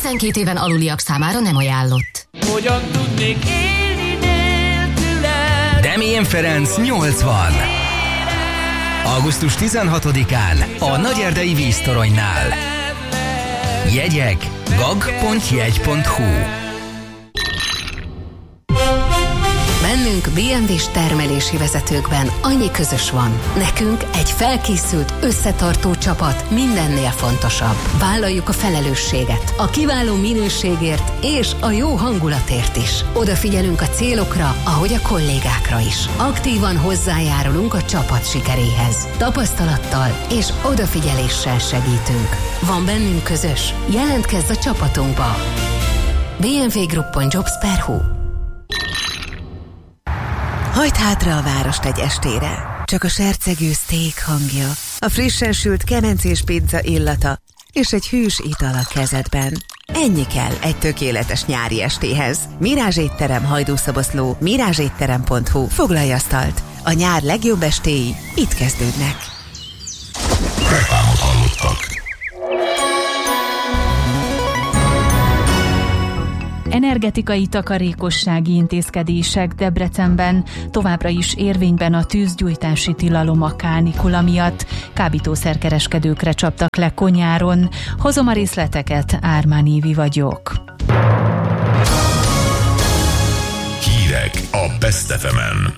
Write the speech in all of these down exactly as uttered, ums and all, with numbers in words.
tizenkét éven aluliak számára nem ajánlott. Hogyan tudnék élni nélküled? Demjén Ferenc nyolcvan. augusztus tizenhatodikán a Nagyerdei víztoronynál. Jegyek gag pont jegy pont hu. Bennünk bé em vé-s termelési vezetőkben annyi közös van. Nekünk egy felkészült, összetartó csapat mindennél fontosabb. Vállaljuk a felelősséget, a kiváló minőségért és a jó hangulatért is. Odafigyelünk a célokra, ahogy a kollégákra is. Aktívan hozzájárulunk a csapat sikeréhez. Tapasztalattal és odafigyeléssel segítünk. Van bennünk közös? Jelentkezz a csapatunkba! bé em vé group pont jobs pont hu. Hagyd hátra a várost egy estére. Csak a sercegő szték hangja, a frissen sült kemencés pizza illata és egy hűs ital a kezedben. Ennyi kell egy tökéletes nyári estéhez. Mirázs étterem Hajdúszoboszló, mirázs étterem pont hu. Foglalj asztalt. A nyár legjobb estéi itt kezdődnek. Reklámot hallottak. Energetikai takarékossági intézkedések Debrecenben, továbbra is érvényben a tűzgyújtási tilalom a kánikula miatt. Kábítószerkereskedőkre csaptak le Konyáron. Hozom a részleteket, Ármán Évi vagyok. Hírek a Best ef emen.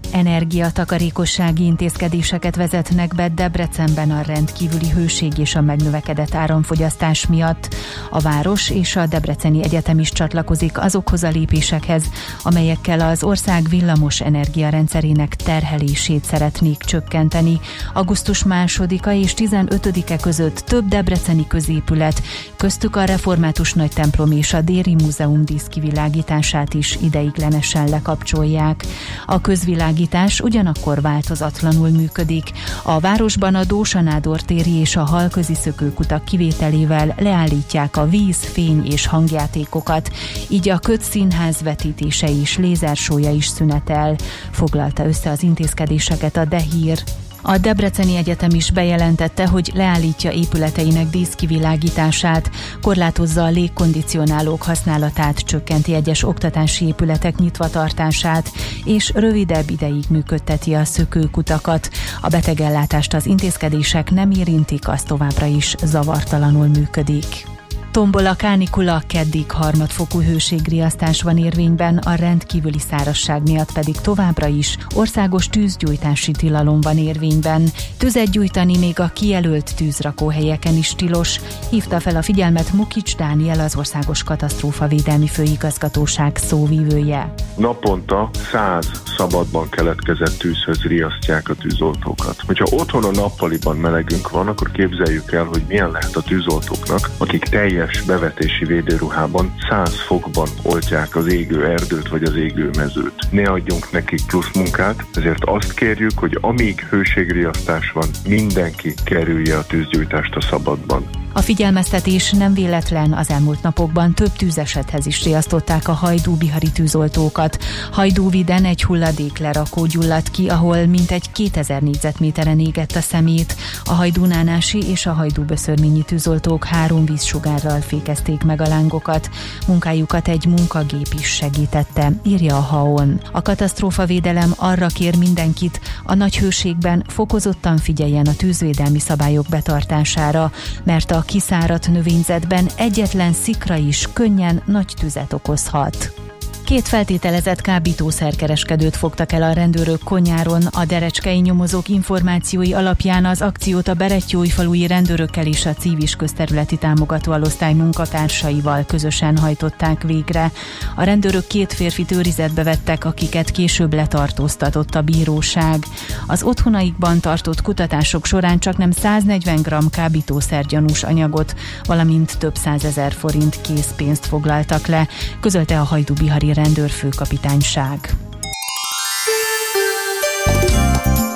Energiatakarékossági intézkedéseket vezetnek be Debrecenben a rendkívüli hőség és a megnövekedett áramfogyasztás miatt. A város és a Debreceni Egyetem is csatlakozik azokhoz a lépésekhez, amelyekkel az ország villamos energiarendszerének terhelését szeretnék csökkenteni. augusztus másodika és tizenötödike között több debreceni középület, köztük a Református Nagytemplom és a Déri Múzeum díszkivilágítását is ideiglenesen lekapcsolják. A közvilágítás ugyanakkor változatlanul működik. A városban a Dósa Nádor téri és a Halközi szökőkutak kivételével leállítják a víz, fény és hangjátékokat, így a Köt Színház vetítése és lézersója is szünetel. Foglalta össze az intézkedéseket a Dehír. A Debreceni Egyetem is bejelentette, hogy leállítja épületeinek díszkivilágítását, korlátozza a légkondicionálók használatát, csökkenti egyes oktatási épületek nyitvatartását, és rövidebb ideig működteti a szökőkutakat. A betegellátást az intézkedések nem érintik, az továbbra is zavartalanul működik. Tombol a kánikula, keddig harmadfokú hőségriasztás van érvényben, a rendkívüli szárazság miatt pedig továbbra is országos tűzgyújtási tilalom van érvényben. Tüzet gyújtani még a kijelölt tűzrakóhelyeken is tilos, hívta fel a figyelmet Mukics Dániel, az Országos Katasztrófavédelmi Főigazgatóság szóvivője. Naponta száz szabadban keletkezett tűzhöz riasztják a tűzoltókat. Hogyha otthon a nappaliban melegünk van, akkor képzeljük el, hogy milyen lehet a tűzoltóknak, akik teljes bevetési védőruhában száz fokban oltják az égő erdőt vagy az égő mezőt. Ne adjunk nekik plusz munkát, ezért azt kérjük, hogy amíg hőségriasztás van, mindenki kerülje a tűzgyújtást a szabadban. A figyelmeztetés nem véletlen, az elmúlt napokban több tűzesethez is riasztották a hajdú-bihari tűzoltókat. Hajdúviden egy hulladéklerakó gyulladt ki, ahol mintegy kétezer négyzetméteren égett a szemét. A hajdúnánási és a hajdúböszörményi tűzoltók három vízsugárral fékezték meg a lángokat. Munkájukat egy munkagép is segítette, írja a há-on. A katasztrófavédelem arra kér mindenkit, a nagy hőségben fokozottan figyeljen a tűzvédelmi szabályok betartására, mert a kiszáradt növényzetben egyetlen szikra is könnyen nagy tüzet okozhat. Két feltételezett kábítószerkereskedőt fogtak el a rendőrök Konyáron. A derecskei nyomozók információi alapján az akciót a Berettyóújfalui rendőrökkel és a Civis közterületi támogatóalosztály munkatársaival közösen hajtották végre. A rendőrök két férfit őrizetbe vettek, akiket később letartóztatott a bíróság. Az otthonaikban tartott kutatások során csaknem száznegyven gramm kábítószergyanús anyagot, valamint több százezer forint készpénzt foglaltak le, közölte a hajdú-bihari rendőrfőkapitányság.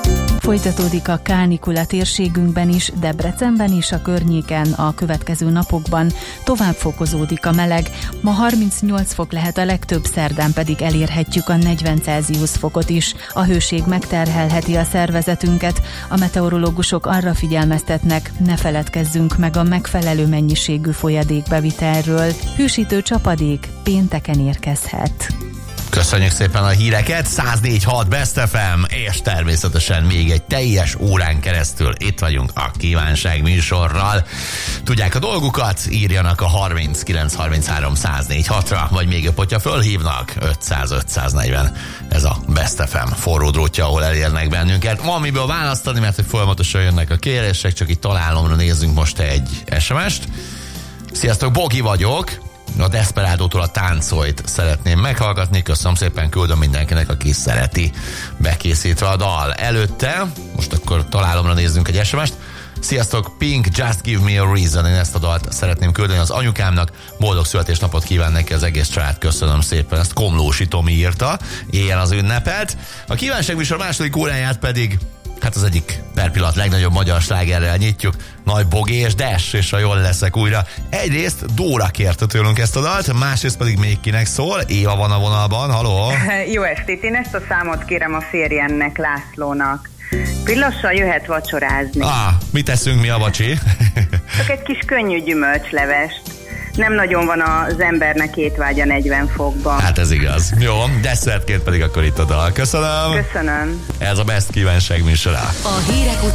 Folytatódik a kánikula térségünkben is, Debrecenben is, a környéken a következő napokban tovább fokozódik a meleg. Ma harmincnyolc fok lehet a legtöbb, szerdán pedig elérhetjük a negyven Celsius fokot is. A hőség megterhelheti a szervezetünket. A meteorológusok arra figyelmeztetnek, ne feledkezzünk meg a megfelelő mennyiségű folyadékbevitelről. Hűsítő csapadék pénteken érkezhet. Köszönjük szépen a híreket, száz négy pont hat Best ef em, és természetesen még egy teljes órán keresztül itt vagyunk a Kívánság műsorral. Tudják a dolgukat, írjanak a harminckilenc harminchárom száz négy hatra, vagy még jobb, hogyha fölhívnak ötszáz ötszáznegyven. Ez a Best ef em forró drótja, ahol elérnek bennünket. Van miből választani, mert hogy folyamatosan jönnek a kérések, csak itt találomra nézzünk most egy es em est. Sziasztok, Bogi vagyok. A Desperádótól a Táncolyt szeretném meghallgatni. Köszönöm szépen, küldöm mindenkinek, aki szereti, bekészítve a dal. Előtte, most akkor találomra nézzünk egy es em est. Sziasztok, Pink, Just Give Me a Reason. Én ezt a dalt szeretném küldeni az anyukámnak. Boldog születésnapot kíván neki az egész család. Köszönöm szépen. Ezt Komlósi Tomi írta. Éljen az ünnepet. A kívánságműsor második óráját pedig hát az egyik per pillanat legnagyobb magyar slágerrel nyitjuk. Nagy Bogi és Dash, és ha jól leszek újra. Egyrészt Dóra kérte tőlünk ezt a dalt, másrészt pedig még kinek szól. Éva van a vonalban, haló? Jó estét, én ezt a számot kérem a férjemnek, Lászlónak. Pillanattal jöhet vacsorázni. Ah, mit teszünk mi a vacsi? Csak egy kis könnyű gyümölcslevest. Nem nagyon van az embernek étvágya negyven fokban. Hát ez igaz. Jó, desszertként pedig akkor itt a dal. Köszönöm. Köszönöm. Ez a Best Kívánság műsora. A hírek után